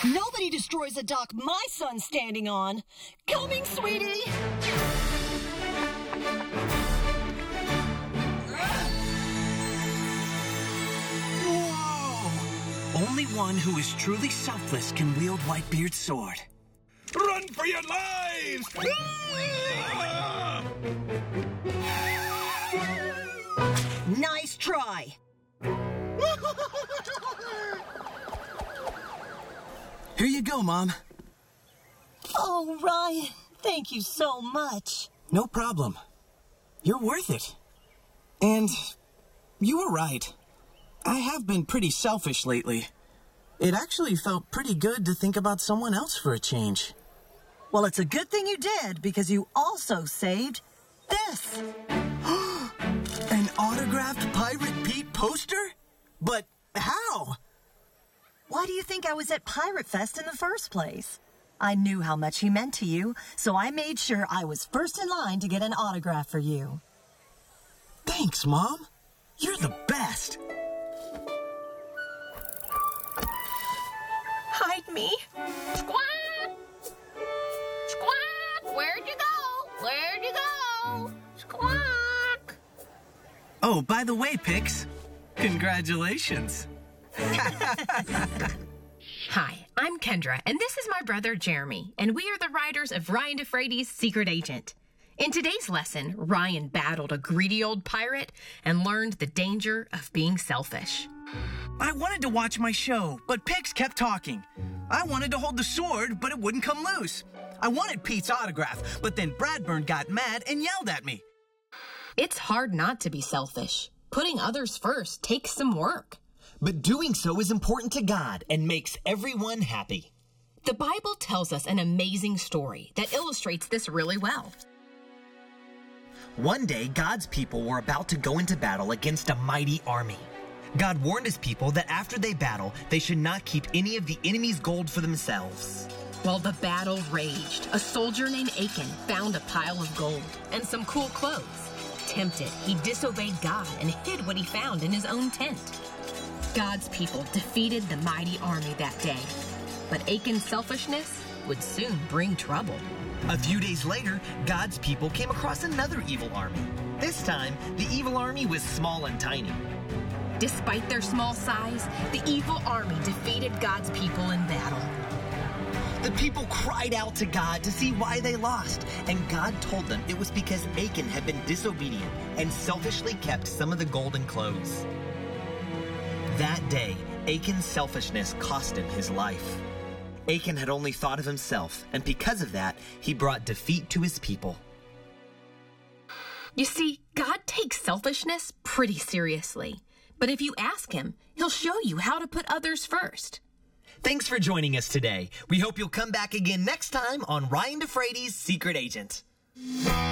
Nobody destroys a dock my son's standing on. Coming, sweetie! Whoa! Only one who is truly selfless can wield Whitebeard's sword. Run for your lives! Nice try. Here you go, Mom. Oh, Ryan, thank you so much. No problem. You're worth it. And you were right. I have been pretty selfish lately. It actually felt pretty good to think about someone else for a change. Well, it's a good thing you did, because you also saved this. An autographed Pirate Pete poster? But how? Why do you think I was at Pirate Fest in the first place? I knew how much he meant to you, so I made sure I was first in line to get an autograph for you. Thanks, Mom. You're the best. Hide me. Squawk! Squawk! Where'd you go? Where'd you go? Squawk! Oh, by the way, Pix, congratulations. Hi, I'm Kendra, and this is my brother Jeremy, and we are the writers of Ryan DeFrades' Secret Agent. In today's lesson, Ryan battled a greedy old pirate and learned the danger of being selfish. I wanted to watch my show, but Pix kept talking. I wanted to hold the sword, but it wouldn't come loose. I wanted Pete's autograph, but then Bradburn got mad and yelled at me. It's hard not to be selfish. Putting others first takes some work. But doing so is important to God and makes everyone happy. The Bible tells us an amazing story that illustrates this really well. One day, God's people were about to go into battle against a mighty army. God warned his people that after they battle, they should not keep any of the enemy's gold for themselves. While the battle raged, a soldier named Achan found a pile of gold and some cool clothes. Tempted, he disobeyed God and hid what he found in his own tent. God's people defeated the mighty army that day, but Achan's selfishness would soon bring trouble. A few days later, God's people came across another evil army. This time, the evil army was small and tiny. Despite their small size, the evil army defeated God's people in battle. The people cried out to God to see why they lost, and God told them it was because Achan had been disobedient and selfishly kept some of the golden clothes. That day, Achan's selfishness cost him his life. Achan had only thought of himself, and because of that, he brought defeat to his people. You see, God takes selfishness pretty seriously. But if you ask him, he'll show you how to put others first. Thanks for joining us today. We hope you'll come back again next time on Ryan DeFrades' Secret Agent.